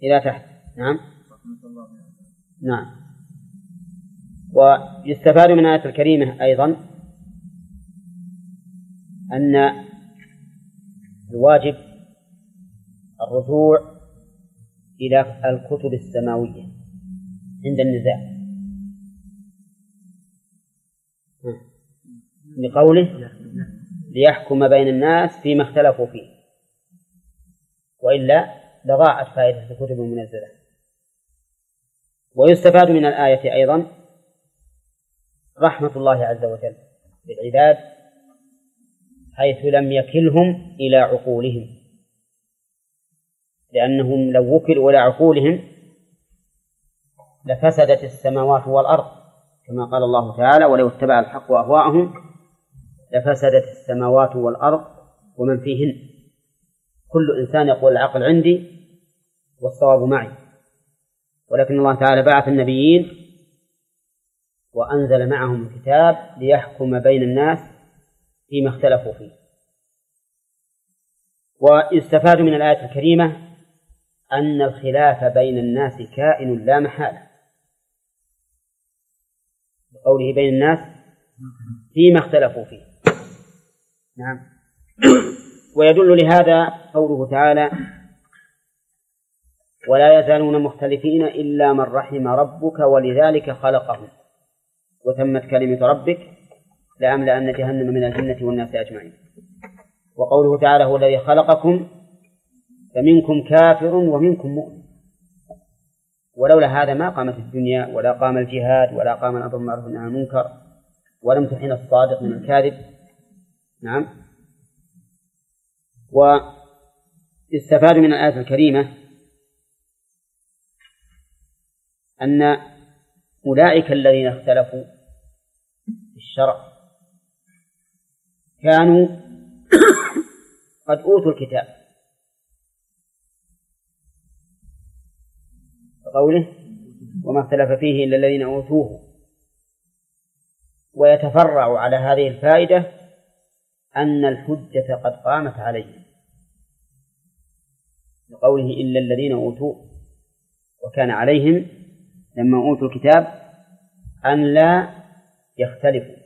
إلى تحت. نعم. نعم. ويستفاد من الآية الكريمة أيضا أن الواجب الرجوع إلى الكتب السماوية عند النزاع، لقوله ليحكم بين الناس فيما اختلفوا فيه، وإلا لضاعت فائدة الكتب المنزلة. ويستفاد من الآية أيضا رحمة الله عز وجل بالعباد حيث لم يكلهم إلى عقولهم، لأنهم لو وكلوا إلى عقولهم لفسدت السماوات والأرض، كما قال الله تعالى ولو اتبع الحق أهواءهم لفسدت السماوات والأرض ومن فيهن. كل إنسان يقول العقل عندي والصواب معي، ولكن الله تعالى بعث النبيين وأنزل معهم الكتاب ليحكم بين الناس فيما اختلفوا فيه. ويستفاد من الآية الكريمة أن الخلاف بين الناس كائن لا محالة، بقوله بين الناس فيما اختلفوا فيه. نعم. ويدل لهذا قوله تعالى ولا يزالون مختلفين إلا من رحم ربك ولذلك خلقهم وتمت كلمة ربك لأملأن جهنم من الجنة والناس أجمعين. وقوله تعالى هو الذي خلقكم فمنكم كافر ومنكم مؤمن، ولولا هذا ما قامت الدنيا ولا قام الجهاد ولا قام الأمر بالمعروف والنهي عن المنكر ولم تحين الصادق من الكاذب. نعم. ويستفاد من الآية الكريمة أن أولئك الذين اختلفوا في الشرع كانوا قد أوتوا الكتاب، قوله وما اختلف فيه إلا الذين أوتوه. ويتفرع على هذه الفائدة أن الحجة قد قامت عليهم، لقوله إلا الذين أوتوه، وكان عليهم لما أوتوا الكتاب أن لا يختلفوا.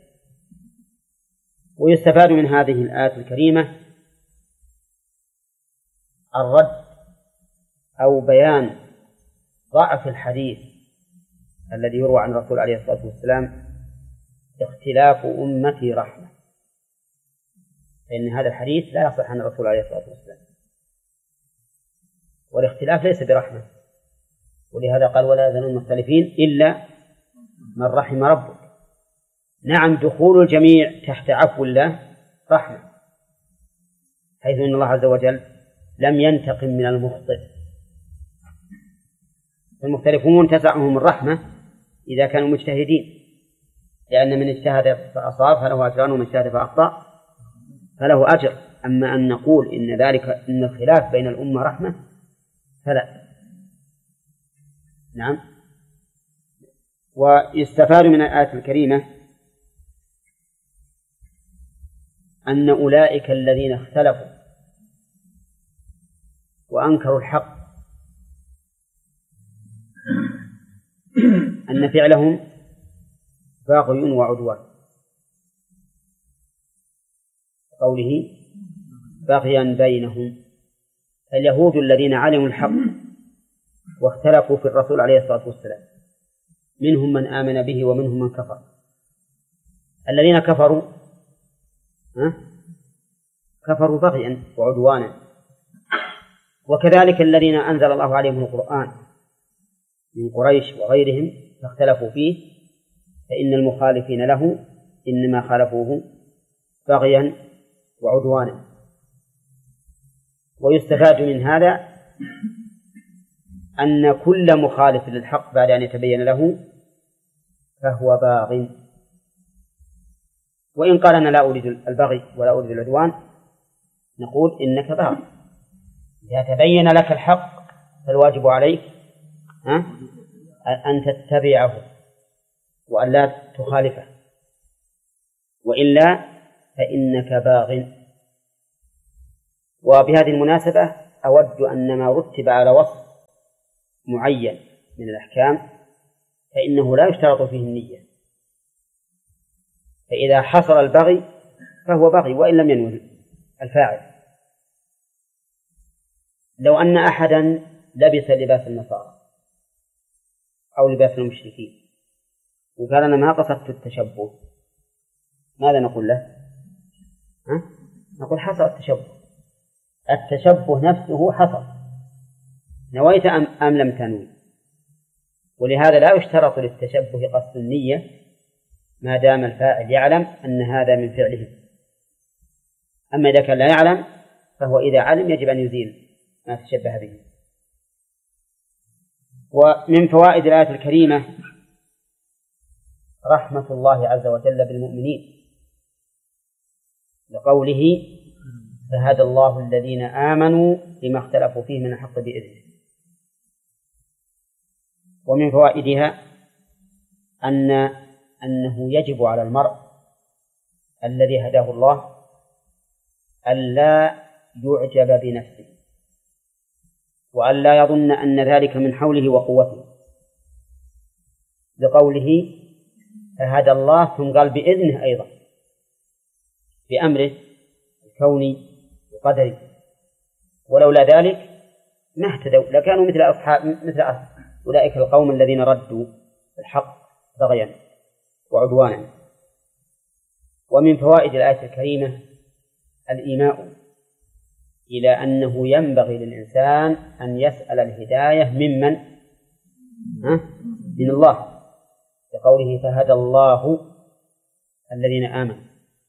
ويستفاد من هذه الآية الكريمة الرد أو بيان ضعف الحديث الذي يروى عن الرسول عليه الصلاة والسلام اختلاف أمتي رحمة، فإن هذا الحديث لا يصح عن الرسول عليه الصلاة والسلام، والاختلاف ليس برحمة، ولهذا قال ولا يزالون مختلفين إلا من رحم ربك. نعم، دخول الجميع تحت عفو الله رحمة، حيث أن الله عز وجل لم ينتقم من المخطئ، المختلفون تسعهم الرحمة إذا كانوا مجتهدين، لأن من اجتهد فأصاب فله أجران ومن اجتهد فأخطأ فله أجر. أما أن نقول إن ذلك إن الخلاف بين الأمة رحمة فلا. نعم. ويستفاد من الآية الكريمة أن أولئك الذين اختلفوا وأنكروا الحق أن فعلهم باغي وعدوان، قوله بغيا بينهم. اليهود الذين علموا الحق واختلفوا في الرسول عليه الصلاة والسلام منهم من آمن به ومنهم من كفر. الذين كفروا كفروا بغيا وعدوانا، وكذلك الذين أنزل الله عليهم القرآن من قريش وغيرهم فاختلفوا فيه فإن المخالفين له إنما خالفوه بغيا وعدوانا. ويستفاد من هذا أن كل مخالف للحق بعد أن يتبين له فهو باغ، وإن قال أنا لا أريد البغي ولا أريد العدوان نقول إنك باغ. إذا تبين لك الحق فالواجب عليك أن تتبعه وأن لا تخالفه، وإلا فإنك باغ. وبهذه المناسبة أود أن ما رتب على وصف معين من الأحكام فإنه لا يشترط فيه النية، فإذا حصل البغي فهو بغي وإن لم ينوي الفاعل. لو أن أحدا لبس لباس النصارى أو لباس المشركين وقال أنا ما قصدت التشبه، ماذا نقول له؟ نقول حصل التشبه، التشبه نفسه حصل، نويت أم لم تنوي؟ ولهذا لا يشترط للتشبه قصد النية ما دام الفاعل يعلم أن هذا من فعله. أما إذا كان لا يعلم فهو إذا علم يجب أن يزيل ما تشبه به. ومن فوائد الآية الكريمة رحمة الله عز وجل بالمؤمنين لقوله فهدى الله الذين آمنوا لما اختلفوا فيه من الحق بإذنه. ومن فوائدها أنه يجب على المرء الذي هداه الله ألا يعجب بنفسه وألا يظن أن ذلك من حوله وقوته، لقوله فهدى الله ثم قال بإذنه أيضا بأمره الكوني وقدره، ولولا ذلك ما اهتدوا لكانوا مثل أولئك القوم الذين ردوا الحق بغيا وعدوانا. ومن فوائد الآية الكريمة الإيماء إلى أنه ينبغي للإنسان أن يسأل الهداية ممن؟ من الله، لقوله فهدى الله الذين آمنوا.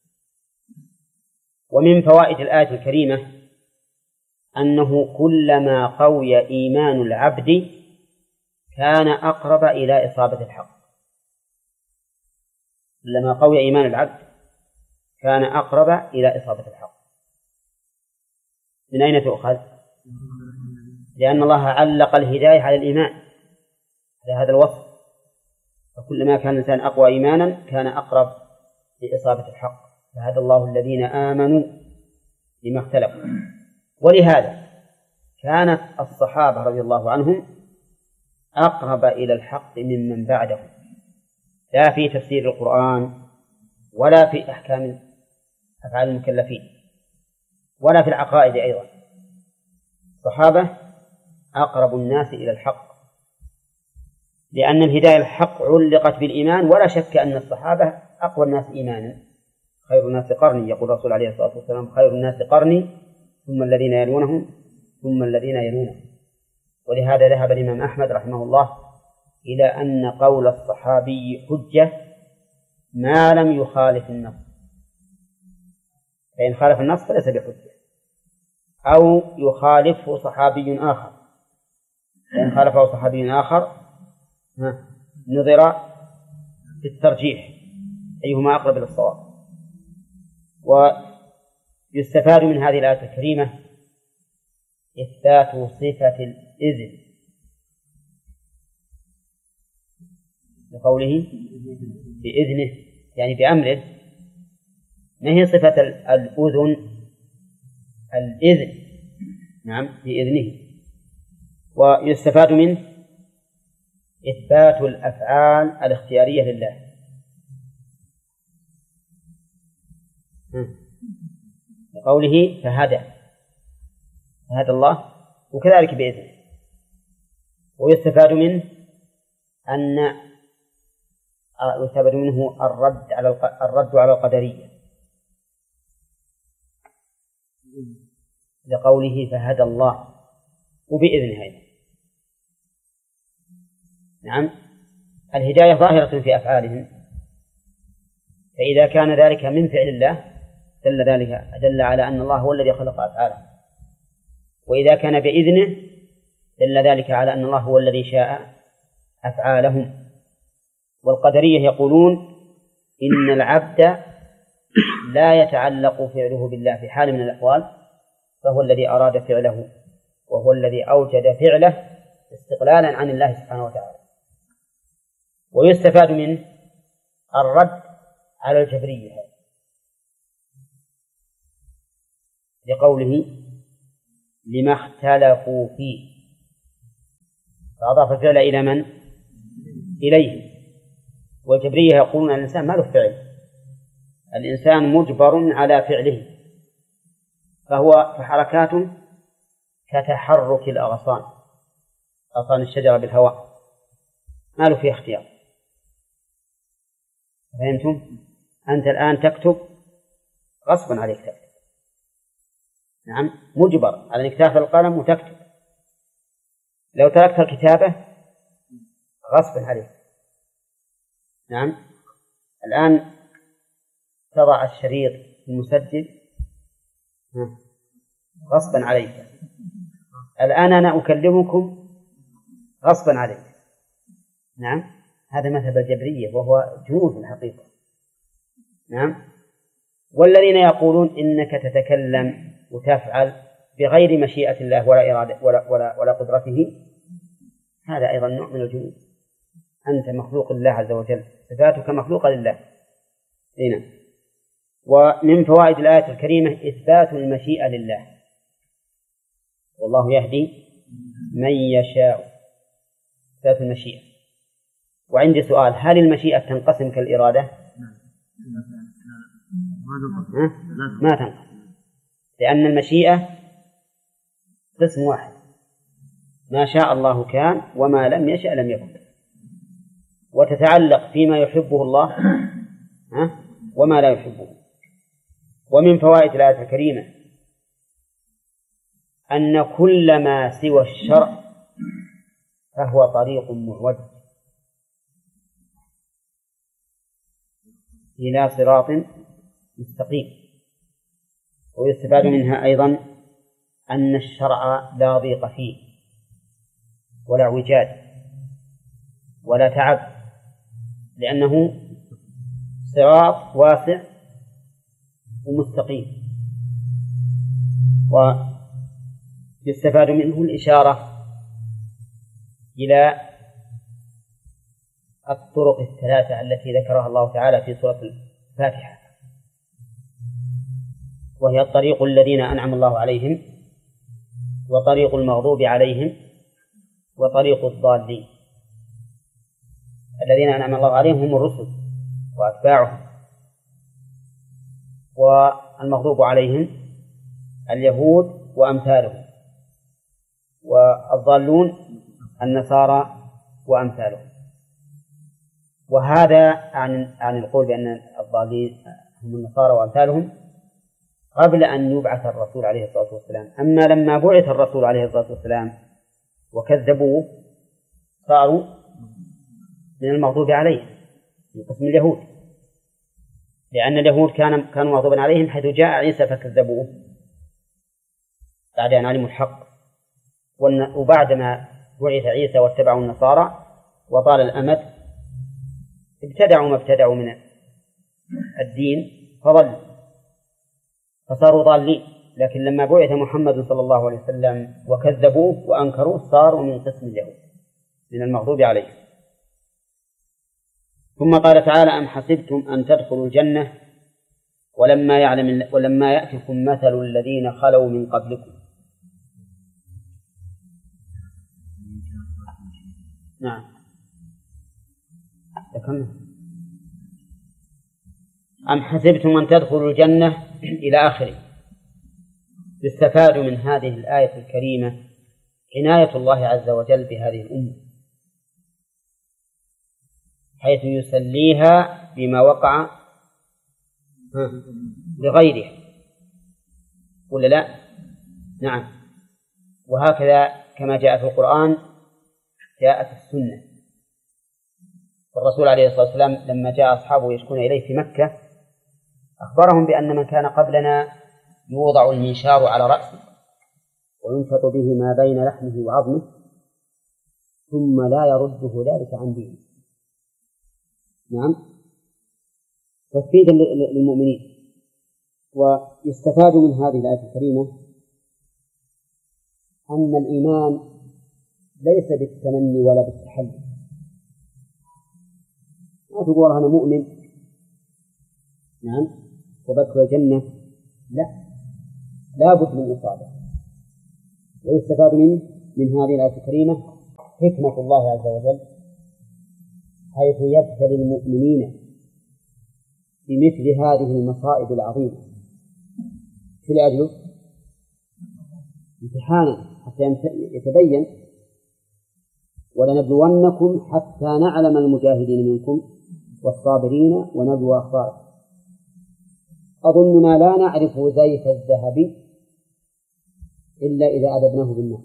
ومن فوائد الآية الكريمة أنه كلما قوي إيمان العبد كان أقرب إلى إصابة الحق، كلما قوي إيمان العبد كان أقرب إلى إصابة الحق. من أين تؤخذ؟ لأن الله علق الهداية على الإيمان على هذا الوصف، فكلما كان الإنسان أقوى إيمانا كان أقرب لإصابة الحق. فهدى الله الذين آمنوا لما اختلفوا. ولهذا كانت الصحابة رضي الله عنهم أقرب إلى الحق ممن بعدهم، لا في تفسير القرآن ولا في أحكام أفعال المكلفين ولا في العقائد أيضا. الصحابة أقرب الناس إلى الحق، لأن الهداية الحق علقت بالإيمان، ولا شك أن الصحابة أقوى الناس إيمانا. خير الناس قرني، يقول الرسول عليه الصلاة والسلام خير الناس قرني ثم الذين يلونهم ثم الذين يلونهم. ولهذا ذهب الإمام أحمد رحمه الله إلى أن قول الصحابي حجة ما لم يخالف النص، فإن خالف النص فليس بحجة، أو يخالفه صحابي آخر، فإن خالفه صحابي آخر نظر في الترجيح أيهما أقرب إلى الصواب. ويستفاد من هذه الآية الكريمة إثبات صفة الإذن بقوله بإذنه، يعني بأمره، ما هي صفة الأذن؟ الإذن، نعم بإذنه. ويستفاد منه إثبات الأفعال الاختيارية لله، بقوله فهدى الله وكذلك بإذنه. ويستفاد منه يستفاد منه الرد على القدرية لقوله فهدى الله وبإذنه أيضا. نعم الهداية ظاهرة في أفعالهم، فإذا كان ذلك من فعل الله دل على أن الله هو الذي خلق أفعالهم، وإذا كان بإذنه دل ذلك على أن الله هو الذي شاء أفعالهم. والقدرية يقولون إن العبد لا يتعلق فعله بالله في حال من الأحوال، فهو الذي أراد فعله وهو الذي أوجد فعله استقلالا عن الله سبحانه وتعالى. ويستفاد منه الرد على الجبرية لقوله لما اختلفوا فيه، فأضاف الفعل إلى من؟ إليه. والجبرية يقولون الإنسان ما له فعل، الإنسان مجبر على فعله، فحركاته كتحرك الأغصان، أغصان الشجرة بالهواء، ما له فيه اختيار. فهمتم؟ أنت الآن تكتب غصبا عليك تكتب، نعم مجبر على أنك تأخذ القلم وتكتب. لو تركت الكتابة غصبا عليك. نعم. الآن تضع الشريط في المسجل غصبا عليك. الآن أنا أكلمكم غصبا عليك. نعم، هذا مذهب الجبرية وهو جنون في الحقيقة. نعم. والذين يقولون إنك تتكلم وتفعل بغير مشيئة الله ولا إرادة ولا قدرته، هذا أيضا نوع من الجنون. أنت مخلوق لله عز وجل، صفاتك مخلوقة لله. هنا. ومن فوائد الآية الكريمة إثبات المشيئة لله، والله يهدي من يشاء، إثبات المشيئة. وعندي سؤال، هل المشيئة تنقسم كالإرادة؟ ما تنقسم، لأن المشيئة قسم واحد، ما شاء الله كان وما لم يشأ لم يكن، وتتعلق فيما يحبه الله وما لا يحبه. ومن فوائد الآية الكريمة أن كل ما سوى الشرع فهو طريق معوج إلى صراط مستقيم. ويستفاد منها أيضا أن الشرع لا ضيق فيه ولا اعوجاج ولا تعب، لأنه صراط واسع ومستقيم. ويستفاد منه الإشارة إلى الطرق الثلاثة التي ذكرها الله تعالى في سورة الفاتحة، وهي الطريق الذين أنعم الله عليهم، وطريق المغضوب عليهم، وطريق الضالين. الذين أنعم الله عليهم هم الرسل وأتباعهم، والمغضوب عليهم اليهود وأمثالهم، والضالون النصارى وأمثالهم. وهذا عن القول بأن الضالين هم النصارى وأمثالهم قبل أن يبعث الرسول عليه الصلاة والسلام. أما لما بعث الرسول عليه الصلاة والسلام وكذبوه صاروا من المغضوب عليهم، من قسم اليهود، لأن اليهود كانوا مغضوبا عليهم حيث جاء عيسى فكذبوه بعد أن علموا الحق. وبعدما بعث عيسى واتبعوا النصارى وطال الأمد ابتدعوا ما ابتدعوا من الدين فضلوا فصاروا ضالين. لكن لما بعث محمد صلى الله عليه وسلم وكذبوه وأنكروه صاروا من قسم اليهود من المغضوب عليهم. ثم قال تعالى: أم حسبتم أن تدخلوا الجنة ولما يأتكم مثل الذين خلوا من قبلكم. نعم. أم حسبتم أن تدخلوا الجنة إلى آخره. يستفاد من هذه الآية الكريمة عناية الله عز وجل بهذه الأمة، حيث يسليها بما وقع لغيرها، ولا لا؟ نعم. وهكذا كما جاء في القرآن جاءت السنة. والرسول عليه الصلاة والسلام لما جاء أصحابه يشكون إليه في مكة أخبرهم بأن من كان قبلنا يوضع المنشار على رأسه وينشط به ما بين لحمه وعظمه ثم لا يرده ذلك عن دينه. نعم، تثبيتا للمؤمنين. ويستفاد من هذه الآية الكريمة أن الإيمان ليس بالتمني ولا بالتحلي. ما تقول أنا مؤمن نعم وبدخل الجنة، لا بد من إصابة. ويستفاد من هذه الآية الكريمة حكمة الله عز وجل حيث يبتلي المؤمنين بمثل هذه المصائب العظيمة في الأجل امتحانا حتى يتبين ولنبلونكم حتى نعلم المجاهدين منكم والصابرين ونبلو أخباركم. أظننا لا نعرف زيت الذهب إلا إذا أذبناه بالماء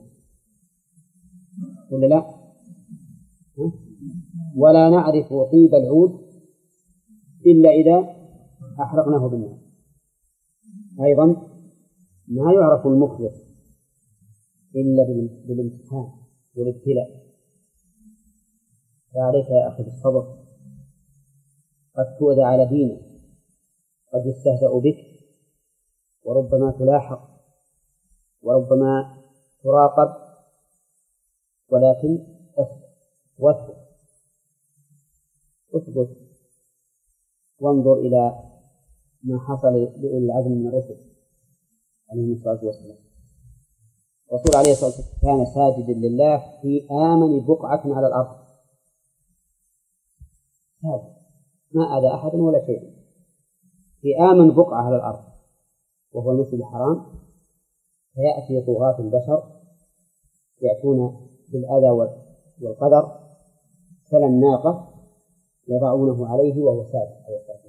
ولا لا؟ ولا نعرف طيب العود إلا إذا أحرقناه بالماء. أيضا ما يعرف المخلص إلا بالامتحان والابتلاء. فعليك يا أخي بالصبر، قد تؤذى على دينك، قد يستهزأ بك، وربما تلاحق، وربما تراقب، ولكن اثبت وانظر إلى ما حصل لأولي العزم من الرسل عليهم الصلاة والسلام. الرسول عليه الصلاة والسلام كان ساجدا لله في آمن بقعة على الأرض، ما أذى أحد ولا شيء، في آمن بقعة على الأرض وهو المسجد الحرام. فيأتي طغاة البشر يأتون بالأذى والقدر سلم ناقة يضعونه عليه وهو ساجد.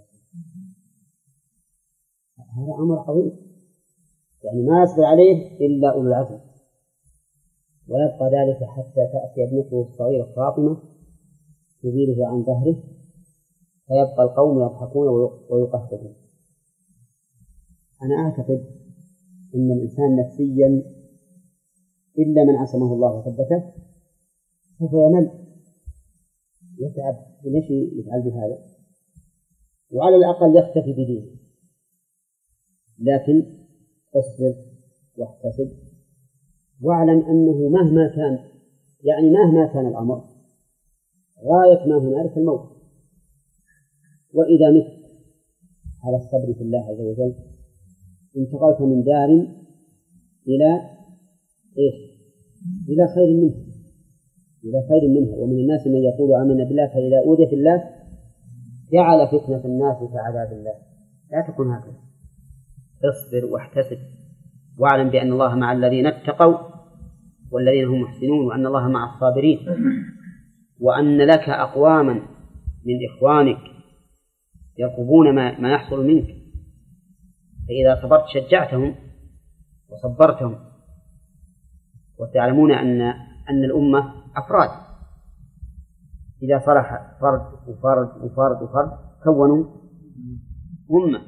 هذا أمر عظيم، يعني ما يصبر عليه إلا أولو العزم. ويبقى ذلك حتى تأتي ابنته الصغيرة فاطمة تزيله عن ظهره، فيبقى القوم يضحكون ويقهقهون. أنا أعتقد أن الإنسان نفسيا إلا من عصمه الله وثبته سوف يمل يتعب. ليش يفعل بهذا؟ وعلى الأقل يكتفي بدينه. لكن اصبر واحتسب واعلم أنه مهما كان الأمر غاية ما هنالك الموت. وإذا مت على الصبر في الله عز وجل انتقلت من دار إلى إلى خير منها. ومن الناس من يقول آمنا بالله فإذا أوذي في الله جعل فتنة الناس كعذاب الله. لا تكن هكذا، اصبر واحتسب واعلم بأن الله مع الذين اتقوا والذين هم محسنون، وأن الله مع الصابرين، وأن لك أقواما من إخوانك يرقبون ما يحصل منك، فإذا صبرت شجعتهم وصبرتهم. وتعلمون أن الأمة أفراد، إذا صلح فرد وفرد وفرد وفرد كونوا أمة.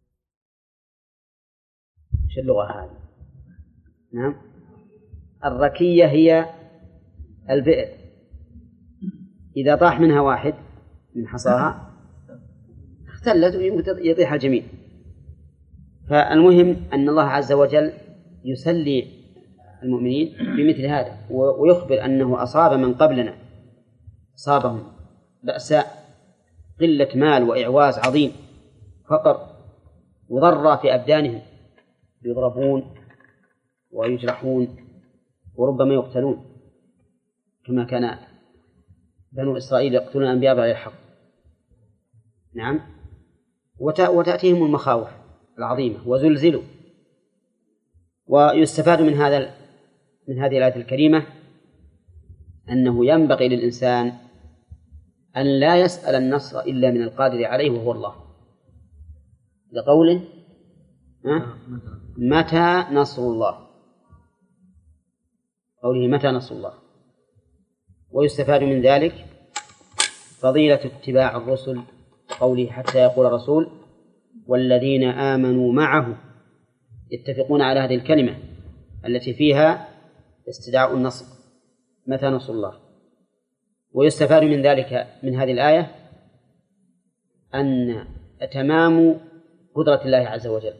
إيش اللغة هذه؟ نعم، الركية هي البئر، إذا طاح منها واحد من حصاها اختلت ويمكن يطيح الجميع. فالمهم أن الله عز وجل يسلي المؤمنين بمثل هذا، ويخبر أنه أصاب من قبلنا، أصابهم بأساء، قلة مال وإعواز عظيم، فقر، وضر في أبدانهم، يضربون ويجرحون وربما يقتلون، كما كان بنو إسرائيل يقتلون الأنبياء بغير حق. نعم، وتأتيهم المخاوف العظيمة وزلزلوا. ويستفاد من هذه الآية الكريمة أنه ينبغي للإنسان أن لا يسأل النصر إلا من القادر عليه وهو الله، لقوله متى نصر الله، قوله متى نصر الله. ويستفاد من ذلك فضيلة اتباع الرسل، قوله حتى يقول الرسول والذين آمنوا معه يتفقون على هذه الكلمة التي فيها استدعاء النصر، متى نصر الله. ويستفاد من ذلك من هذه الآية أن تمام قدرة الله عز وجل،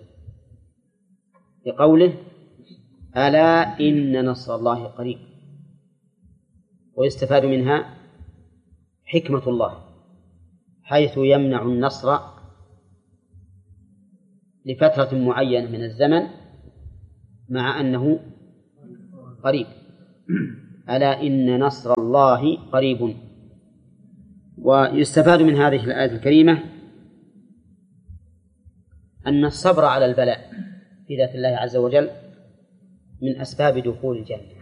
بقوله ألا إن نصر الله قريب. ويستفاد منها حكمة الله حيث يمنع النصر لفترة معينة من الزمن مع أنه قريب. ألا إن نصر الله قريب. ويستفاد من هذه الآية الكريمة أن الصبر على البلاء في ذات الله عز وجل من أسباب دخول الجنة.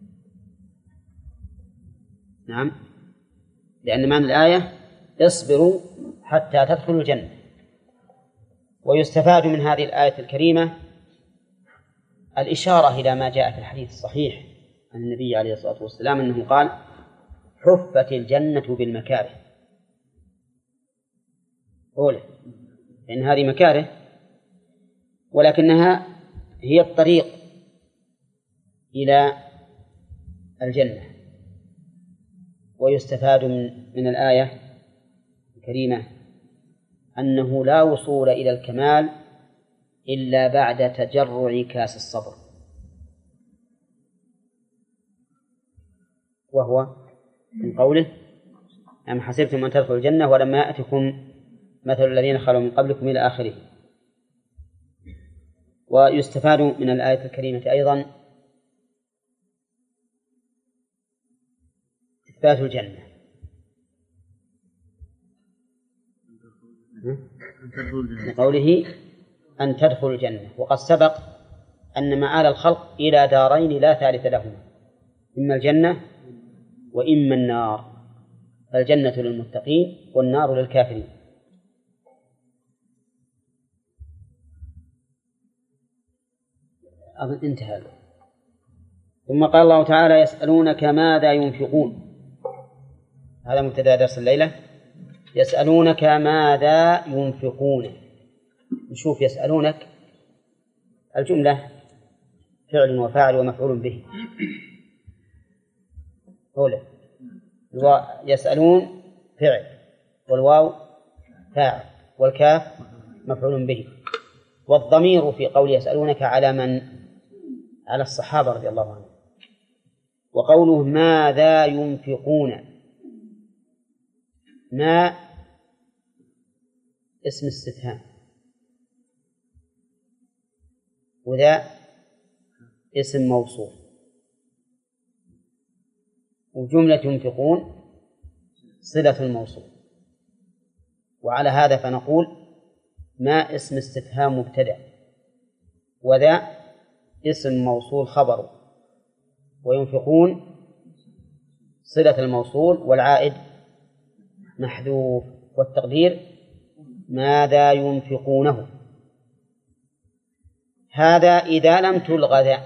نعم، لأن معنى الآية اصبروا حتى تدخلوا الجنة. ويستفاد من هذه الآية الكريمة الإشارة إلى ما جاء في الحديث الصحيح عن النبي عليه الصلاة والسلام أنه قال: حفت الجنة بالمكاره. أولا لأن هذه مكاره، ولكنها هي الطريق إلى الجنة. ويستفاد من الآية الكريمة أنه لا وصول إلى الكمال إلا بعد تجرع كاس الصبر، وهو من قوله: أم حسبتم أن تدخلوا الجنة ولما يأتكم مثل الذين خلوا من قبلكم إلى آخره. ويستفاد من الآية الكريمة أيضا إثبات الجنة، لقوله أن تدخلوا الجنة. وقد سبق أن مآل الخلق إلى دارين لا ثالث لهما: إما الجنة وإما النار. الجنة للمتقين والنار للكافرين. أظن انتهى. ثم قال الله تعالى: يسألونك ماذا ينفقون. هذا مبتدأ درس الليلة. يسألونك ماذا ينفقون. نشوف يسألونك الجملة فعل وفاعل ومفعول به. أولا يسألون فعل، والواو فاعل، والكاف مفعول به. والضمير في قول يسألونك على من؟ على الصحابة رضي الله عنهم. وقوله ماذا ينفقون، ما اسم استفهام، وذا اسم موصوف، وجملة ينفقون صلة الموصوف. وعلى هذا فنقول ما اسم استفهام مبتدأ، وذا اسم موصول خبر، وينفقون صلة الموصول، والعائد محذوف، والتقدير ماذا ينفقونه. هذا إذا لم تلغى ذا،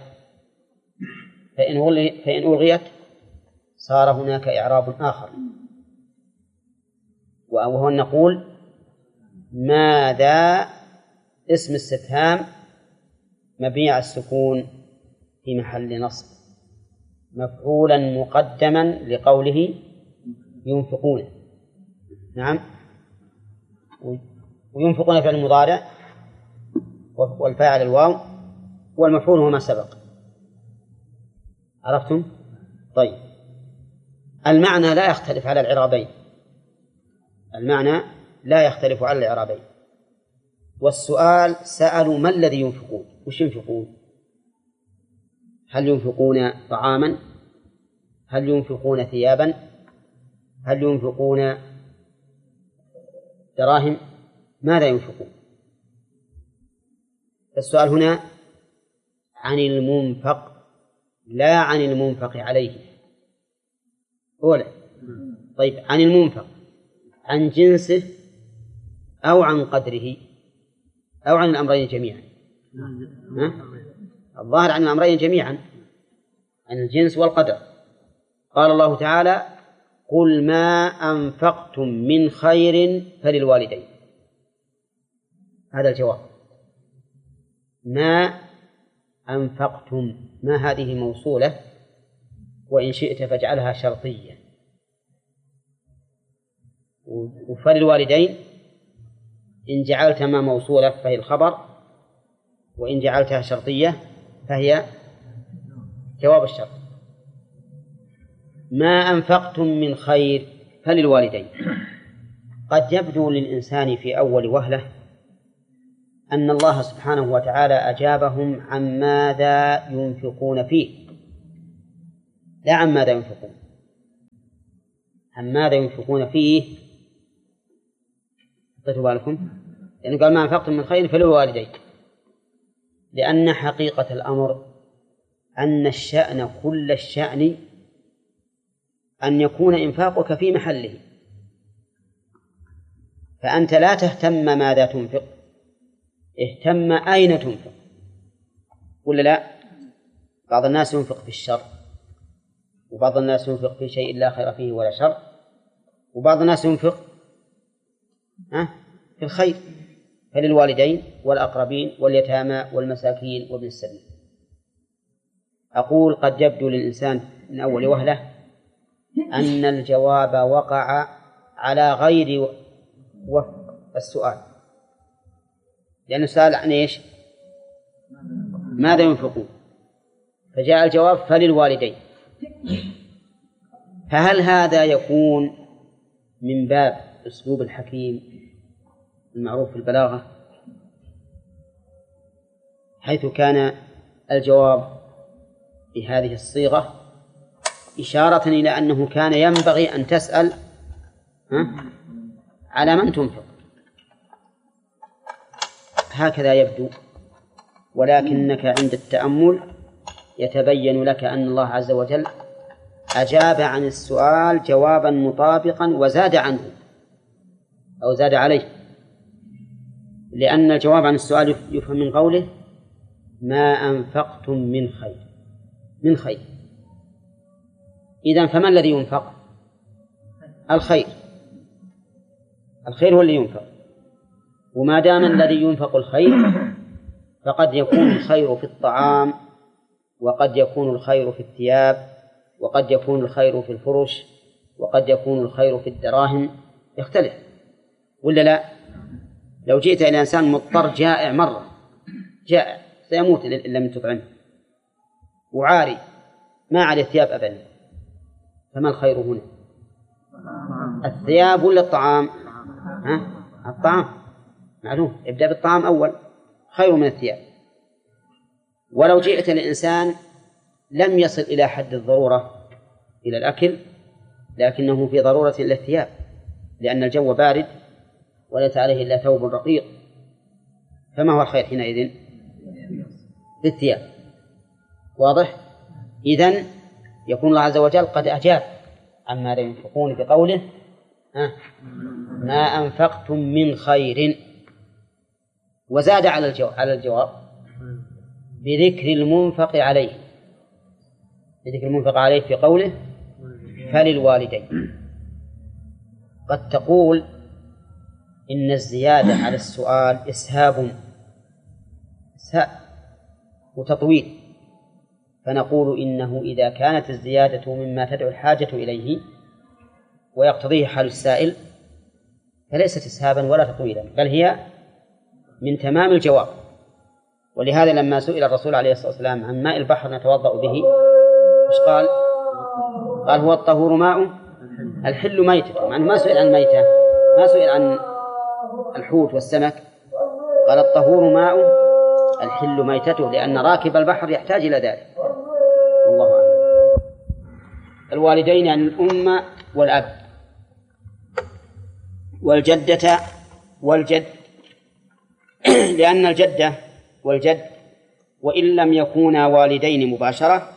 فإن ألغيت صار هناك إعراب آخر، وهو أن نقول ماذا اسم استفهام مبني على السكون في محل نصب، مفعولا مقدما لقوله ينفقون. نعم، وينفقون فعل مضارع، والفاعل الواو، والمفعول هو ما سبق. عرفتم؟ طيب، المعنى لا يختلف على الإعرابين. المعنى لا يختلف على الإعرابين. والسؤال: سألوا ما الذي ينفقون؟ وش ينفقون؟ هل ينفقون طعاما؟ هل ينفقون ثيابا؟ هل ينفقون دراهم؟ ماذا ينفقون؟ السؤال هنا عن المنفق لا عن المنفق عليه. أولا، طيب، عن المنفق عن جنسه أو عن قدره أو عن الأمرين جميعا؟ الظاهر عن الأمرين جميعا، عن الجنس والقدر. قال الله تعالى: قل ما أنفقتم من خير فللوالدين. هذا الجواب. ما أنفقتم، ما هذه موصولة، وإن شئت فاجعلها شرطية. وفللوالدين إن جعلت ما موصولة فهي الخبر، وإن جعلتها شرطية فهي جواب الشرط. ما أنفقتم من خير فللوالدين. قد يبدو للإنسان في أول وهلة أن الله سبحانه وتعالى أجابهم عن ماذا ينفقون فيه، لا عن ماذا ينفقون، عن ماذا ينفقون فيه. خذوا بالكم، لأنه قال ما أنفقتم من خير فللوالدين، لأن حقيقة الأمر أن الشأن كل الشأن أن يكون إنفاقك في محله، فأنت لا تهتم ماذا تنفق، اهتم أين تنفق، ولا لا؟ بعض الناس ينفق في الشر، وبعض الناس ينفق في شيء لا خير فيه ولا شر، وبعض الناس ينفق في الخير، فللوالدين والأقربين واليتامى والمساكين وابن السبيل. أقول قد يبدو للإنسان من أول وهلة أن الجواب وقع على غير وفق السؤال، لأن السؤال عن إيش؟ ماذا ينفقون، فجاء الجواب فللوالدين. فهل هذا يكون من باب أسلوب الحكيم المعروف في البلاغة، حيث كان الجواب بهذه الصيغة إشارة إلى أنه كان ينبغي أن تسأل على من تنفق، هكذا يبدو، ولكنك عند التأمل يتبين لك أن الله عز وجل أجاب عن السؤال جوابا مطابقا وزاد عنه أو زاد عليه، لأن الجواب عن السؤال يفهم من قوله ما أنفقتم من خير، من خير. إذن فما الذي ينفق؟ الخير، الخير هو اللي ينفق، وما دام الذي ينفق الخير فقد يكون الخير في الطعام، وقد يكون الخير في الثياب، وقد يكون الخير في الفرش، وقد يكون الخير في الدراهم، يختلف ولا لا؟ لو جئت إلى إنسان مضطر جائع مرة، جائع سيموت إن لم تطعمه، وعاري ما عليه ثياب أبدا، فما الخير هنا؟ الثياب ولا الطعام؟ الطعام معلوم، ابدأ بالطعام أول، خير من الثياب. ولو جئت لإنسان لم يصل إلى حد الضرورة إلى الأكل، لكنه في ضرورة إلى الثياب، لأن الجو بارد وليس عليه إلا ثوب رقيق، فما هو الخير حينئذ؟ بالثياب. واضح؟ إذن يكون الله عز وجل قد أجاب عما لا ينفقون بقوله ما أنفقتم من خير، وزاد على الجواب بذكر المنفق عليه، بذكر المنفق عليه في قوله فللوالدين. قد تقول إن الزيادة على السؤال إسهاب وتطويل، فنقول إنه إذا كانت الزيادة مما تدعو الحاجة إليه ويقتضيه حال السائل فليست إسهابا ولا تطويلا، بل هي من تمام الجواب. ولهذا لما سئل الرسول عليه الصلاة والسلام عن ماء البحر نتوضأ به، مش قال هو الطهور ماء الحل ميتة، مع أنه ما سئل عن ميتة، ما سئل عن الحوت والسمك، قال الطهور ماء الحل ميتته، لأن راكب البحر يحتاج إلى ذلك. والله أعلم. الوالدين عن الأم والأب والجدة والجد، لأن الجدة والجد وإن لم يكونا والدين مباشرة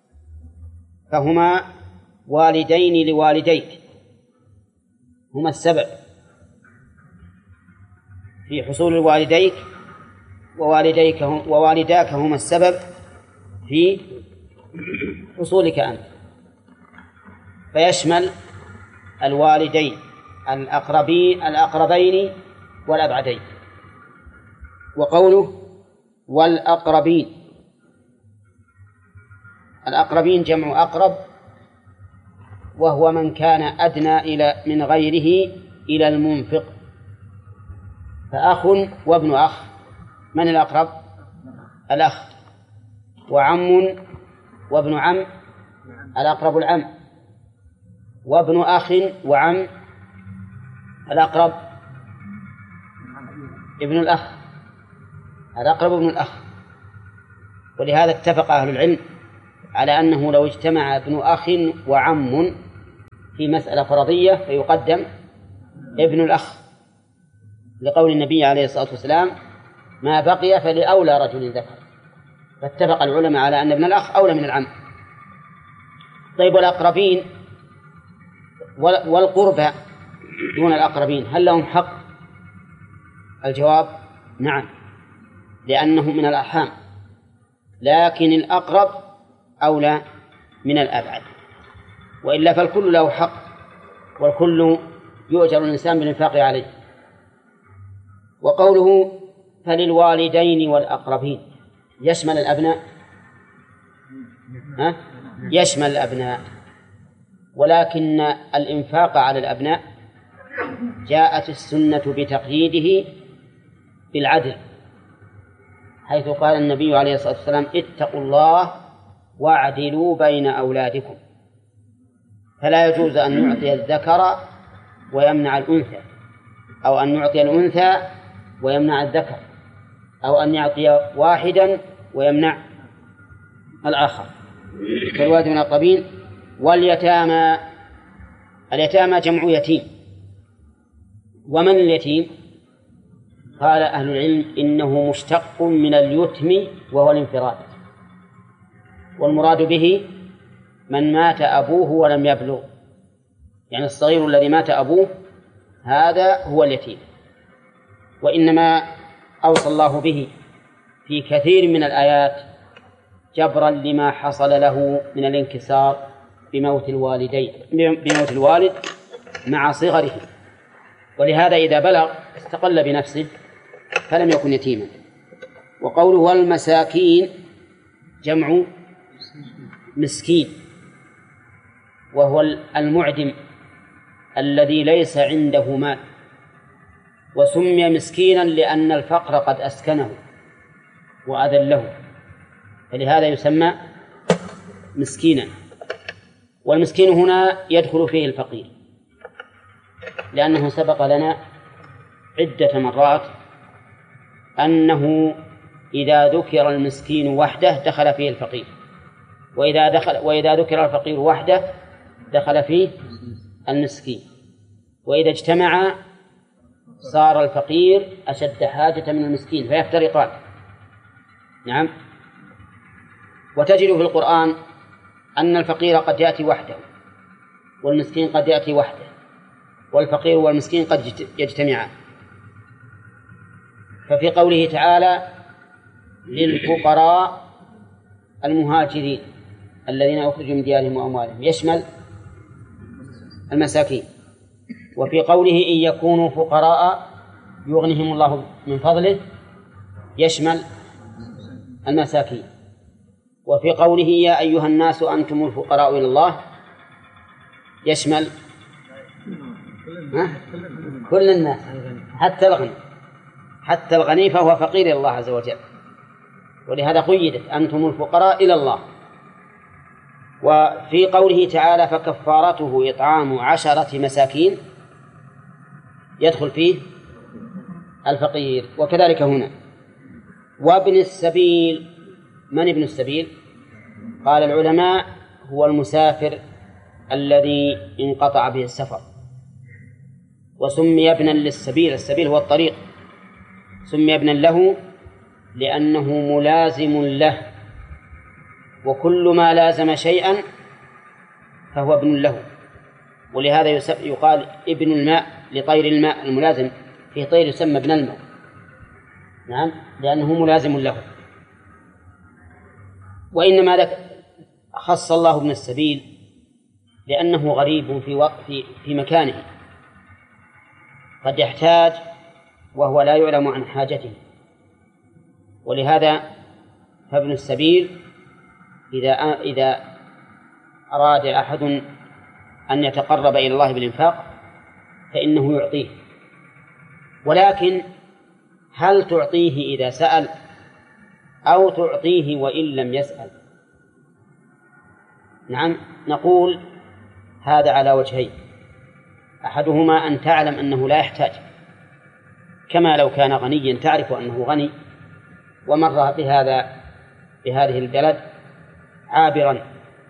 فهما والدين لوالديك، هما السبب في حصول الوالديك، ووالداك هما السبب في حصولك أنت، فيشمل الوالدين الأقربين والأبعدين. وقوله والأقربين، الأقربين جمع أقرب، وهو من كان أدنى من غيره إلى المنفق، فأخ وابن أخ، من الأقرب؟ الأخ. وعم وابن عم، الأقرب العم. وابن أخ وعم، الأقرب ابن الأخ، الأقرب ابن الأخ. ولهذا اتفق أهل العلم على أنه لو اجتمع ابن أخ وعم في مسألة فرضية فيقدم ابن الأخ، لقول النبي عليه الصلاة والسلام: ما بقي فلأولى رجل ذكر. فاتفق العلماء على أن ابن الأخ أولى من العم. طيب، والأقربين والقربى دون الأقربين هل لهم حق؟ الجواب: نعم، لأنهم من الأرحام، لكن الأقرب أولى من الأبعد، وإلا فالكل له حق، والكل يؤجر الإنسان بالإنفاق عليه. وقوله: فللوالدين والأقربين يشمل الأبناء؟ يشمل الأبناء، ولكن الإنفاق على الأبناء جاءت السنة بتقييده بالعدل، حيث قال النبي عليه الصلاة والسلام: اتقوا الله واعدلوا بين أولادكم. فلا يجوز أن يعطي الذكر ويمنع الأنثى، أو أن يعطي الأنثى ويمنع الذكر، أو أن يعطي واحدا ويمنع الآخر. فالوالد من الأقربين. واليتامى، اليتامى جمع يتيم. ومن اليتيم؟ قال أهل العلم: إنه مشتق من اليتم وهو الانفراد، والمراد به من مات أبوه ولم يبلغ، يعني الصغير الذي مات أبوه هذا هو اليتيم. وإنما أوصى الله به في كثير من الآيات جبرا لما حصل له من الانكسار بموت الوالد مع صغره، ولهذا إذا بلغ استقل بنفسه فلم يكن يتيما. وقوله: والمساكين جمع مسكين، وهو المعدم الذي ليس عنده مال، وسمي مسكينا لأن الفقر قد أسكنه وأذله، فلهذا يسمى مسكينا. والمسكين هنا يدخل فيه الفقير، لأنه سبق لنا عدة مرات أنه إذا ذكر المسكين وحده دخل فيه الفقير، وإذا ذكر الفقير وحده دخل فيه المسكين، وإذا اجتمع صار الفقير أشد حاجة من المسكين فيفترقان. نعم. وتجد في القرآن أن الفقير قد يأتي وحده، والمسكين قد يأتي وحده، والفقير والمسكين قد يجتمعان. ففي قوله تعالى: للفقراء المهاجرين الذين أخرجوا من ديارهم وأموالهم، يشمل المساكين. وفي قوله: إن يكونوا فقراء يغنهم الله من فضله، يشمل المساكين. وفي قوله: يا أيها الناس أنتم الفقراء إلى الله، يشمل كل الناس، حتى الغني فهو فقير إلى الله عز وجل، ولهذا قيدت: أنتم الفقراء إلى الله. وفي قوله تعالى: فكفارته إطعام 10 مساكين، يدخل فيه الفقير. وكذلك هنا. وابن السبيل، من ابن السبيل؟ قال العلماء: هو المسافر الذي انقطع به السفر، وسمي ابنا للسبيل، السبيل هو الطريق، سمي ابنا له لأنه ملازم له، وكل ما لازم شيئا فهو ابن له. ولهذا يقال ابن الماء لطير الماء الملازم، في طير يسمى ابن الماء، نعم، لأنه ملازم له. وإنما خص الله ابن السبيل لأنه غريب في مكانه، قد يحتاج وهو لا يعلم عن حاجته، ولهذا فابن السبيل إذا أراد أحد أن يتقرب إلى الله بالإنفاق فإنه يعطيه، ولكن هل تعطيه إذا سأل أو تعطيه وإن لم يسأل؟ نعم، نقول هذا على وجهين: أحدهما أن تعلم أنه لا يحتاج، كما لو كان غنيا تعرف أنه غني ومر بهذه البلد عابرا،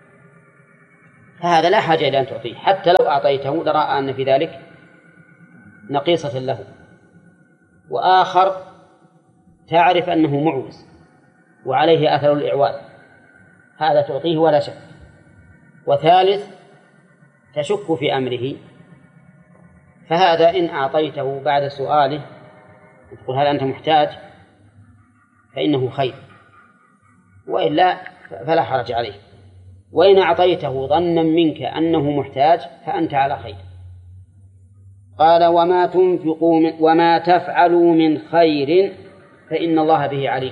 فهذا لا حاجة إلى أن تعطيه، حتى لو أعطيته لرأى أن في ذلك نقيصة له. وآخر تعرف أنه معوز وعليه أثر الإعواز، هذا تعطيه ولا شك. وثالث تشك في أمره، فهذا إن أعطيته بعد سؤاله تقول هل أنت محتاج فإنه خير، وإلا فلا حرج عليه. وإن أعطيته ظنا منك أنه محتاج فأنت على خير. قال وما تنفقوا وما تفعلوا من خير فإن الله به عليم.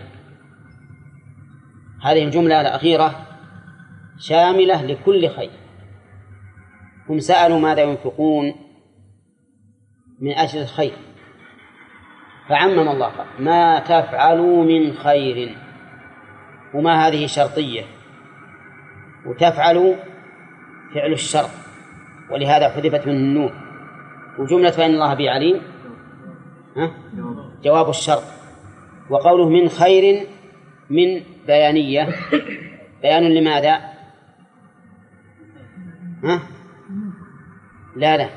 هذه الجملة الأخيرة شاملة لكل خير. هم سألوا ماذا ينفقون من أجل الخير، فعمم الله قال ما تفعلوا من خير، وما هذه شرطية، وتفعلوا فعل الشرط، ولهذا حذفت من النون. وجملة فإن الله به عليم جواب الشرط. وقوله من خير من بيانية، بيان لماذا؟ لا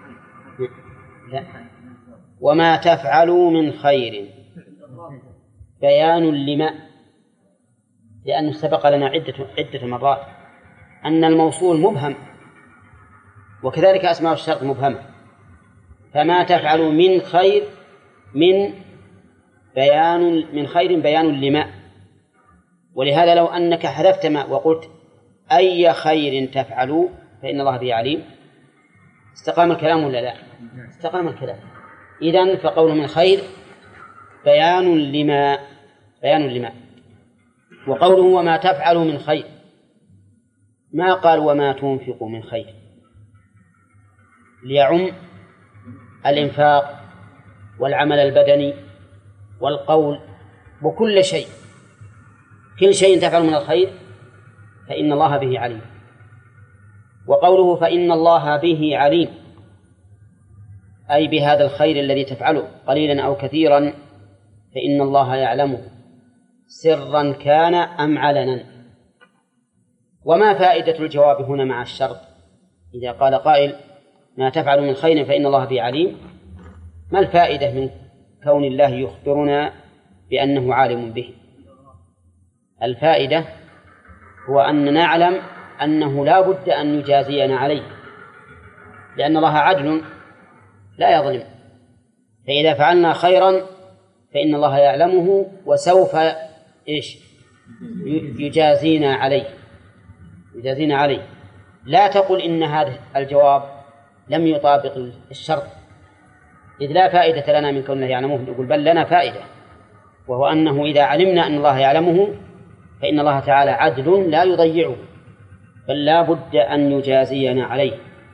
وما تفعلوا من خير بيان لما، لأنه سبق لنا عدة مرات أن الموصول مبهم، وكذلك أسماء الشرط مبهمة. فما تفعلوا من خير من خير بيان لما. ولهذا لو أنك حذفت ما وقلت أي خير تفعلوا فإن الله به عليم استقام الكلام ولا لا؟ استقام الكلام. إذن فقول من خير بيان لما. وقوله وما تفعلوا من خير ما قال وما تنفقوا من خير، ليعم الإنفاق والعمل البدني والقول وكل شيء، كل شيء تفعل من الخير فإن الله به عليم. وقوله فإن الله به عليم أي بهذا الخير الذي تفعله قليلا أو كثيرا فإن الله يعلمه سرا كان أم علنا. وما فائدة الجواب هنا مع الشرط؟ إذا قال قائل ما تفعل من خير فإن الله به عليم، ما الفائدة من كون الله يخبرنا بأنه عالم به؟ الفائدة هو أن نعلم أنه لا بد أن يجازينا عليه، لأن الله عدل لا يظلم. فإذا فعلنا خيرا فإن الله يعلمه وسوف يجازينا عليه. لا تقل إن هذا الجواب لم يطابق الشرط، إذ لا فائدة لنا من كونه يعلمه. نقول بل لنا فائدة، وهو أنه إذا علمنا أن الله يعلمه فإن الله تعالى عدل لا يضيعه، بل لا بد أن يجازينا عليه.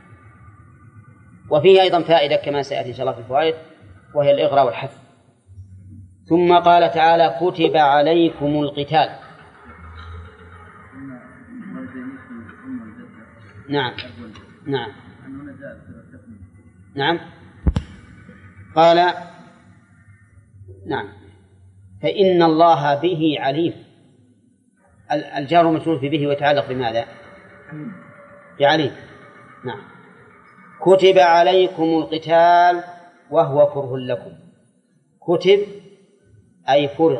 وفيه أيضا فائدة كما سيأتي إن شاء الله في الفوائد، وهي الإغراء والحث. ثم قال تعالى كتب عليكم القتال. نعم قال نعم فإن الله به عليم. الجار مجرور في به ويتعلق بماذا؟ بعليم. نعم. كتب عليكم القتال وهو كره لكم. كتب أي فرض،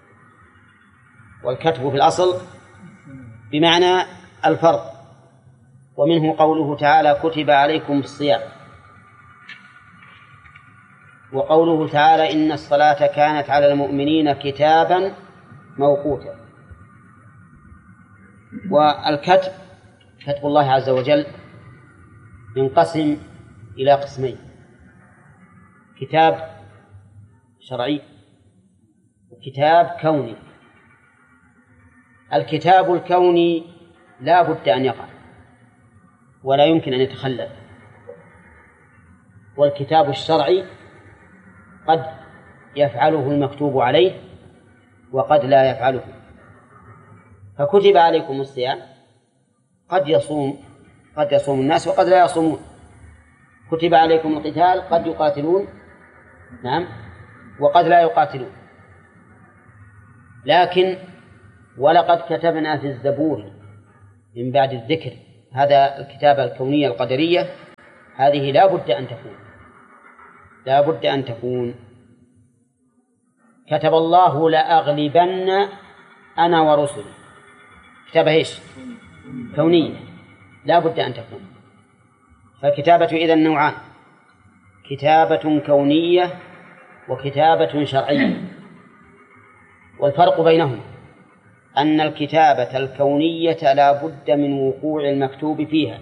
والكتب في الأصل بمعنى الفرض، ومنه قوله تعالى كتب عليكم الصيام، وقوله تعالى إن الصلاة كانت على المؤمنين كتابا موقوتا. والكتب كتب الله عز وجل ينقسم إلى قسمين: كتاب شرعي وكتاب كوني. الكتاب الكوني لا بد أن يقع ولا يمكن أن يتخلف، والكتاب الشرعي قد يفعله المكتوب عليه وقد لا يفعله. فكتب عليكم الصيام قد يصوم الناس وقد لا يصومون. كتب عليكم القتال قد يقاتلون نعم وقد لا يقاتلون. لكن ولقد كتبنا في الزبور من بعد الذكر هذا الكتابة الكونية القدرية هذه لا بد أن تكون كتب الله لأغلبن أنا ورسلي، كتابة إيش؟ كونية لا بد أن تكون. فالكتابة إذن نوعان: كتابة كونية وكتابة شرعية. والفرق بينهم أن الكتابة الكونية لا بد من وقوع المكتوب فيها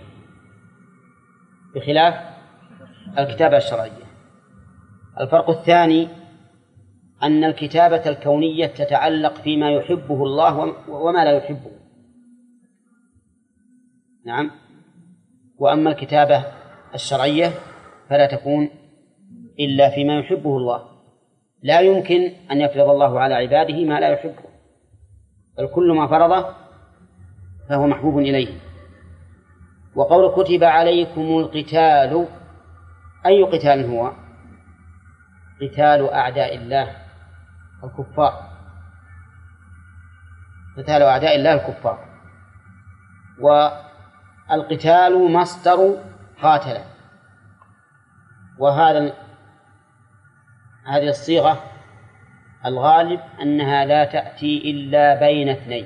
بخلاف الكتابة الشرعية. الفرق الثاني أن الكتابة الكونية تتعلق فيما يحبه الله وما لا يحبه. نعم. وأما الكتابة الشرعية فلا تكون إلا فيما يحبه الله. لا يمكن أن يفرض الله على عباده ما لا يحبه، بل كل ما فرضه فهو محبوب إليه. وقول كتب عليكم القتال، أي قتال هو؟ قتال أعداء الله الكفار، قتال أعداء الله الكفار. والقتال مصدر قاتل، هذه الصيغة الغالب أنها لا تأتي إلا بين اثنين: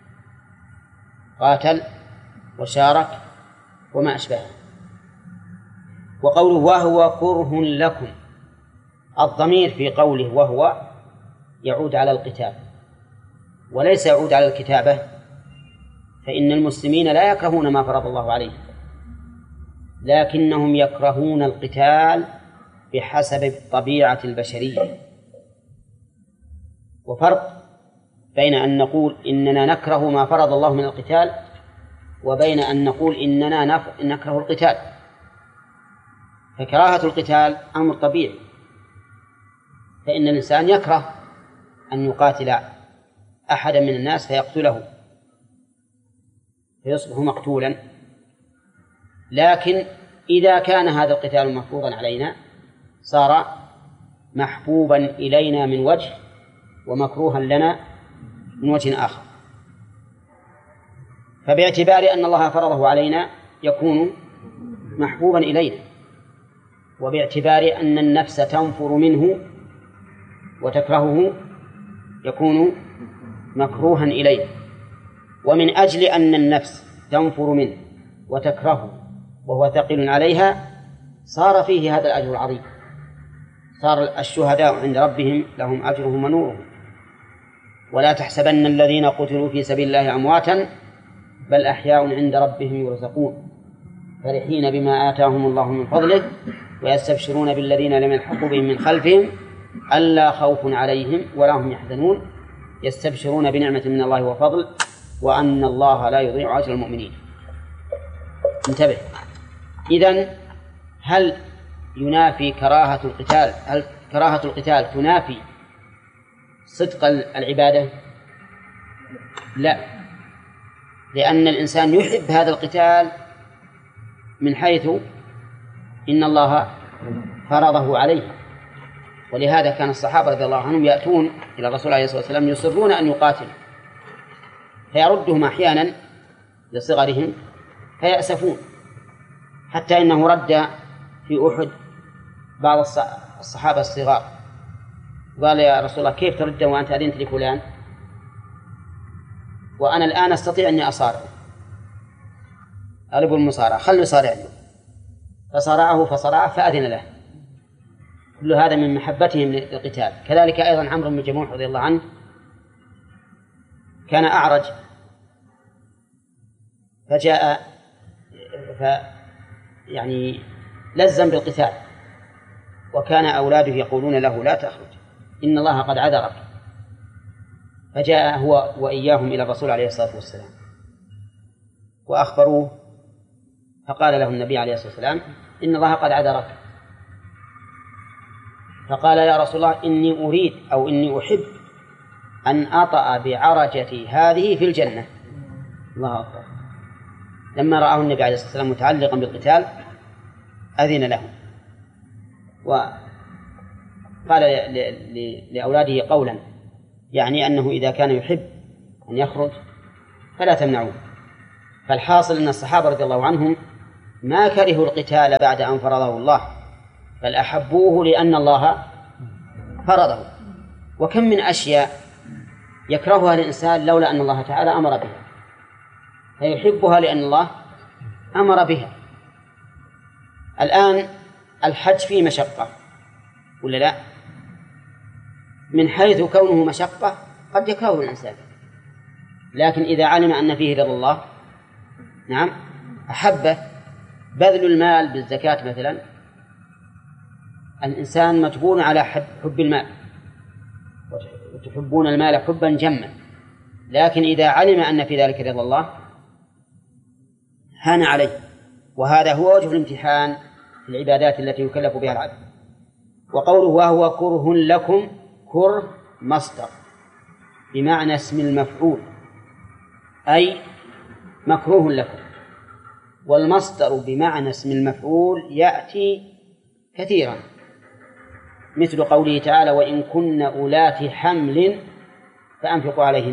قاتل وشارك وما أشبهه. وقوله وهو كره لكم، الضمير في قوله وهو يعود على القتال وليس يعود على الكتابة، فإن المسلمين لا يكرهون ما فرض الله عليهم، لكنهم يكرهون القتال بحسب الطبيعة البشرية. وفرق بين أن نقول إننا نكره ما فرض الله من القتال وبين أن نقول إننا نكره القتال. فكراهة القتال أمر طبيعي، فإن الإنسان يكره أن يقاتل أحدا من الناس فيقتله فيصبح مقتولا. لكن إذا كان هذا القتال مفروضا علينا صار محبوبا إلينا من وجه ومكروها لنا من وجه آخر. فباعتبار أن الله فرضه علينا يكون محبوبا إلينا، وباعتبار أن النفس تنفر منه وتكرهه يكون مكروها إلينا. ومن أجل أن النفس تنفر منه وتكرهه وهو ثقيل عليها صار فيه هذا الأجر العظيم، صار الشهداء عند ربهم لهم أجرهم ونورهم. ولا تحسبن الذين قتلوا في سبيل الله أمواتا بل أحياء عند ربهم يرزقون فرحين بما آتاهم الله من فضله ويستبشرون بالذين لم يلحقوا بهم من خلفهم ألا خوف عليهم ولا هم يحزنون يستبشرون بنعمة من الله وفضل وأن الله لا يضيع أجر المؤمنين. انتبه. إذن هل ينافي كراهة القتال، هل كراهة القتال تنافي صدق العبادة؟ لا، لأن الإنسان يحب هذا القتال من حيث إن الله فرضه عليه. ولهذا كان الصحابة رضي الله عنهم يأتون إلى الرسول عليه الصلاة والسلام يصرون أن يقاتلوا فيردهم أحيانا لصغرهم فيأسفون، حتى إنه رد في أحد بعض الصحابة الصغار قال يا رسول الله كيف ترد وأنت أذنت لفلان وأنا الآن أستطيع أني أصارع، ألب المصارعة خلوا يصارعني، فصرعه فأذن له. كل هذا من محبتهم للقتال. كذلك أيضا عمرو بن جموح رضي الله عنه كان أعرج فجاء يعني لزم بالقتال، وكان أولاده يقولون له لا تخرج إن الله قد عذرك، فجاء هو وإياهم إلى الرسول عليه الصلاة والسلام وأخبروه، فقال له النبي عليه الصلاة والسلام إن الله قد عذرك. فقال يا رسول الله إني أريد أو إني أحب أن أطأ بعرجتي هذه في الجنة. الله أكبر. لما رآه النبي عليه الصلاة والسلام متعلقا بالقتال أذن له وقال لأولاده قولا يعني أنه إذا كان يحب أن يخرج فلا تمنعوه، فالحاصل أن الصحابة رضي الله عنهم ما كرهوا القتال بعد أن فرضه الله، بل أحبوه لأن الله فرضه. وكم من أشياء يكرهها الإنسان لولا أن الله تعالى أمر بها، فيحبها لأن الله أمر بها. الآن الحج فيه مشقة ولا لا؟ من حيث كونه مشقة قد يكره الإنسان، لكن إذا علم أن فيه رضا الله نعم أحبه. بذل المال بالزكاة مثلا، الإنسان مجبور على حب المال، وتحبون المال حبا جما، لكن إذا علم أن في ذلك رضا الله هان عليه. وهذا هو وجه الامتحان في العبادات التي يكلف بها العبد. وقوله وهو كره لكم، كره مصدر بمعنى اسم المفعول، أي مكروه لكم. والمصدر بمعنى اسم المفعول يأتي كثيرا، مثل قوله تعالى وإن كن أولات حمل فأنفقوا عليهن،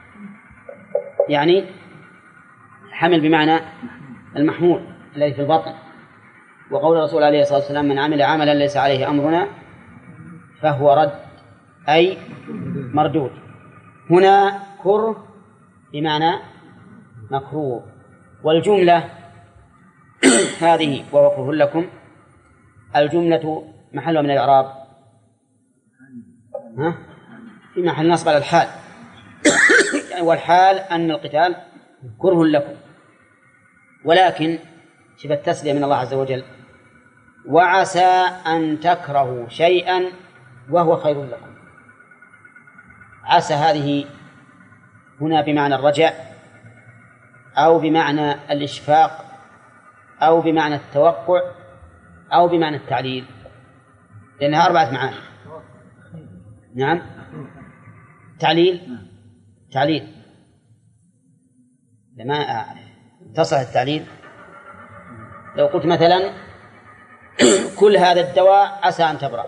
يعني حمل بمعنى المحمول الذي في البطن. وقول الرسول عليه الصلاة والسلام من عمل عملا ليس عليه أمرنا فهو رد، أي مردود. هنا كره بمعنى مكروه. والجملة هذه وهو كره لكم، الجملة محلها من الإعراب في محل نصب على الحال يعني والحال أن القتال كره لكم. ولكن شبه التسلية من الله عز وجل وعسى أن تكرهوا شيئا وهو خير لكم. عسى هذه هنا بمعنى الرجاء أو بمعنى الإشفاق أو بمعنى التوقع أو بمعنى التعليل، لأنها 4 معاني. نعم تعليل لما تصل التعليل. لو قلت مثلا كل هذا الدواء عسى أن تبرأ،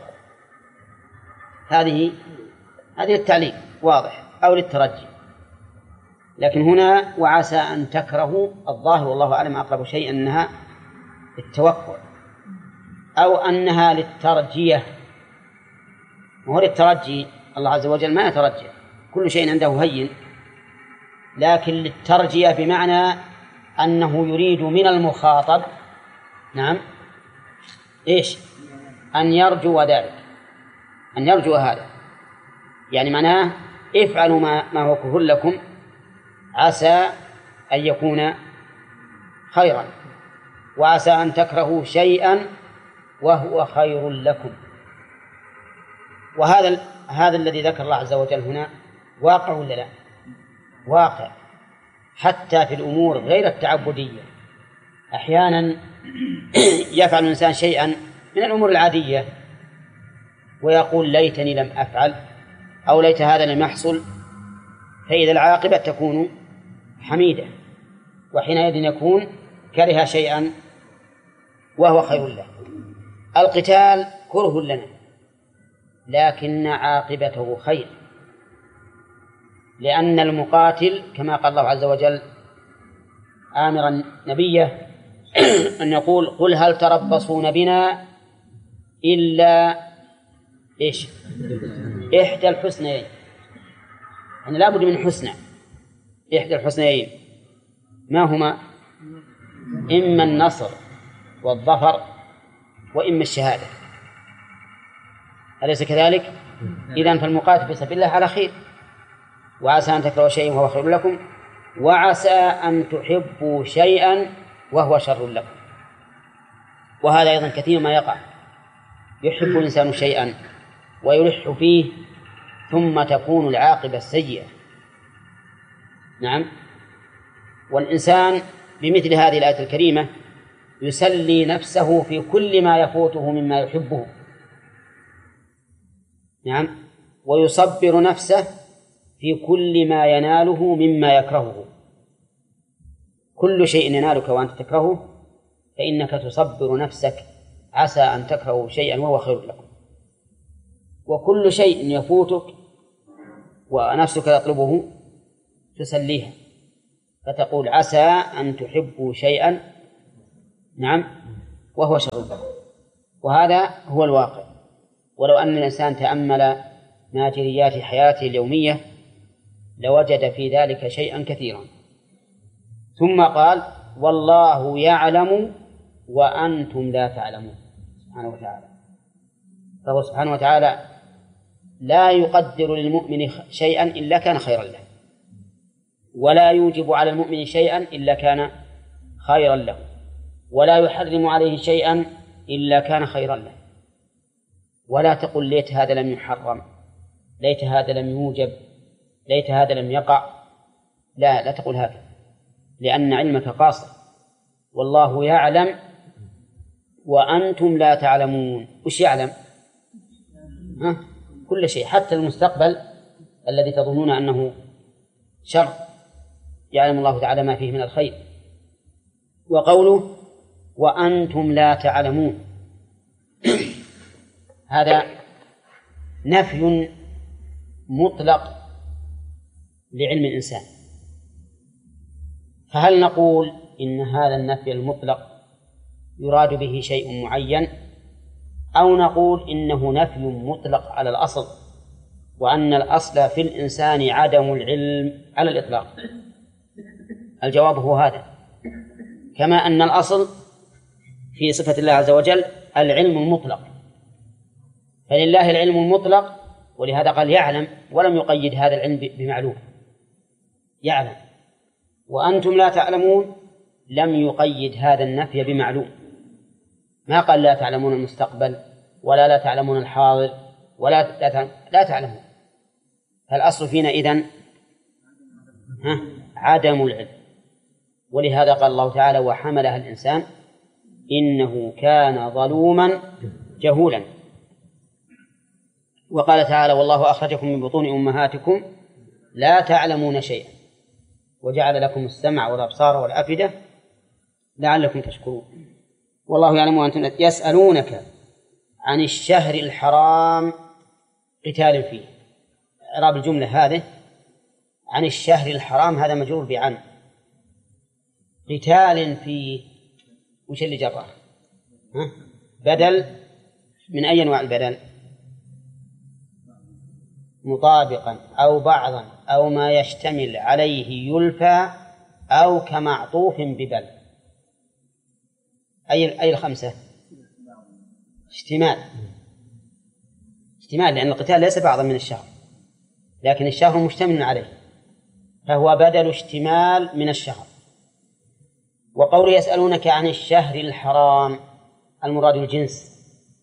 هذه التعليل واضح، أو للترجي. لكن هنا وعسى أن تكرهوا، الظاهر والله أعلم أقرب شيء أنها للتوقع أو أنها للترجية. وهو للترجي، الله عز وجل ما يترجى، كل شيء عنده هين، لكن للترجية بمعنى أنه يريد من المخاطب نعم إيش؟ أن يرجو ذلك، أن يرجو هذا، يعني معناه افعلوا ما هو كره لكم عسى أن يكون خيرا، وعسى أن تكرهوا شيئا وهو خير لكم. وهذا الذي ذكر الله عز وجل هنا واقع ولا لا؟ واقع، حتى في الأمور غير التعبدية. أحيانا يفعل الإنسان شيئا من الأمور العادية ويقول ليتني لم أفعل، أو ليت هذا لم يحصل، فإذا العاقبة تكون حميدة، وحينئذ يكون كره شيئا وهو خير له. القتال كره لنا، لكن عاقبته خير، لأن المقاتل كما قال الله عز وجل آمرا نبيه أن يقول قل هل تربصون بنا إلا إيش؟ إحدى الحسنيين، يعني لا بد من حسنى، إحدى الحسنيين ما هما؟ إما النصر والظفر وإما الشهادة، أليس كذلك؟ إذن فالمقاتل في سبيل الله على خير. وعسى أن تكرهوا شيئا وهو خير لكم، وعسى أن تحبوا شيئا وهو شر لكم. وهذا أيضا كثير ما يقع، يحب الإنسان شيئا ويلح فيه ثم تكون العاقبة السيئة. نعم. والإنسان بمثل هذه الآية الكريمة يسلي نفسه في كل ما يفوته مما يحبه، نعم، ويصبر نفسه في كل ما يناله مما يكرهه. كل شيء ينالك وأنت تكرهه فإنك تصبر نفسك عسى أن تكرهوا شيئا وهو خير لكم. وكل شيء يفوتك ونفسك تطلبه تسليها فتقول عسى أن تحبوا شيئا نعم وهو شر لكم، وهذا هو الواقع. ولو أن الإنسان تأمل ما جريات حياته اليومية لوجد في ذلك شيئا كثيرا. ثم قال والله يعلم وأنتم لا تعلمون سبحانه وتعالى. فهو سبحانه وتعالى لا يقدر للمؤمن شيئا إلا كان خيرا له، ولا يوجب على المؤمن شيئا إلا كان خيرا له، ولا يحرم عليه شيئا إلا كان خيرا له. ولا تقل ليت هذا لم يحرم، ليت هذا لم يوجب، ليت هذا لم يقع. لا تقل هذا، لأن علمك قاصر. والله يعلم وأنتم لا تعلمون. وش يعلم؟ كل شيء، حتى المستقبل الذي تظنون أنه شر يعلم الله تعالى ما فيه من الخير. وقوله وأنتم لا تعلمون هذا نفي مطلق لعلم الإنسان. فهل نقول إن هذا النفي المطلق يراد به شيء معين، أو نقول إنه نفي مطلق على الأصل، وأن الأصل في الإنسان عدم العلم على الإطلاق؟ الجواب هو هذا، كما أن الأصل في صفة الله عز وجل العلم المطلق، فلله العلم المطلق، ولهذا قال يعلم ولم يقيد هذا العلم بمعلوم، يعلم. وأنتم لا تعلمون لم يقيد هذا النفي بمعلوم، ما قال لا تعلمون المستقبل ولا لا تعلمون الحاضر ولا لا تعلمون. فالأصل فينا إذن عدم العلم. ولهذا قال الله تعالى وحملها الإنسان إنه كان ظلوما جهولا. وقال تعالى والله أخرجكم من بطون أمهاتكم لا تعلمون شيئا وجعل لكم السمع والأبصار والأفئدة لعلكم تشكرون. والله يعلم وأنتم يسألونك عن الشهر الحرام قتال فيه. إعراب الجملة هذه عن الشهر الحرام هذا مجرور بعن، قتال فيه وش اللي جره؟ بدل من أي أنواع البدل؟ مطابقا أو بعضا أو ما يشتمل عليه يلفى أو كمعطوف ببل. أي الخمسة؟ اشتمال، لأن القتال ليس بعضا من الشهر، لكن الشهر مشتمل عليه، فهو بدل اشتمال من الشهر. وقول يسألونك عن الشهر الحرام المراد الجنس،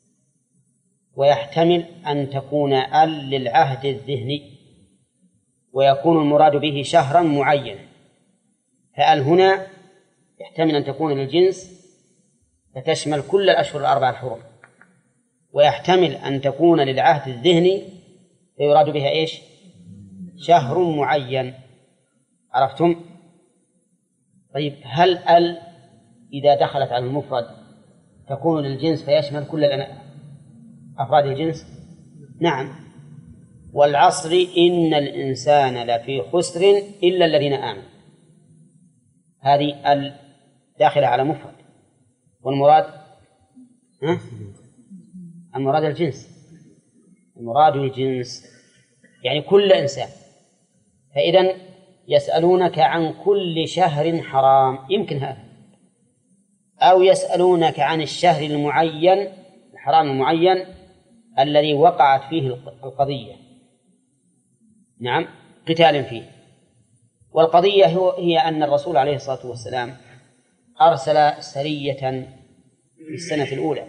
ويحتمل أن تكون للعهد الذهني، ويكون المراد به شهرا معينا. هنا يحتمل أن تكون للجنس فتشمل كل الأشهر الأربعة الحرم، ويحتمل أن تكون للعهد الذهني فيراد بها إيش؟ شهر معين. عرفتم؟ طيب هل إذا دخلت على المفرد تكون للجنس فيشمل كل أفراد الجنس؟ نعم. والعصر إن الإنسان لفي خسر إلا الذين آمنوا، هذه داخلة على مفرد، والمراد المراد الجنس يعني كل إنسان. فإذن يسألونك عن كل شهر حرام، يمكن هذا، أو يسألونك عن الشهر المعين الحرام المعين الذي وقعت فيه القضية، نعم، قتال فيه. والقضية هي أن الرسول عليه الصلاة والسلام أرسل سرية في السنة الأولى،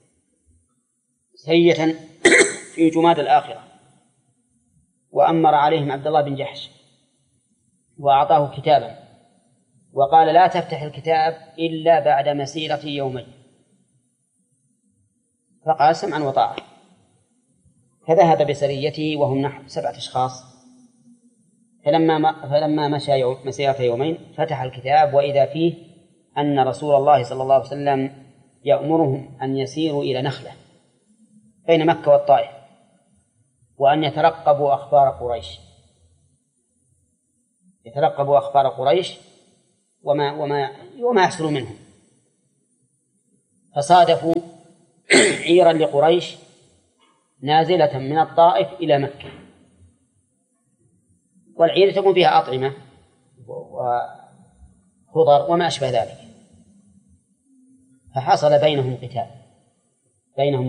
سرية في جماد الآخرة، وأمر عليهم عبد الله بن جحش وأعطاه كتابا وقال لا تفتح الكتاب إلا بعد مسيرة يومين، فقال سمعا وطاعة، فذهب بسريته وهم نحو 7 أشخاص. فلما مشى مسيرة يومين فتح الكتاب وإذا فيه أن رسول الله صلى الله عليه وسلم يأمرهم أن يسيروا إلى نخلة بين مكة والطائف وأن يترقبوا أخبار قريش، وما يحصل منهم، فصادفوا عيرا لقريش نازلة من الطائف إلى مكة، والعير تكون فيها أطعمة وخضر وما أشبه ذلك، فحصل بينهم قتال بينهم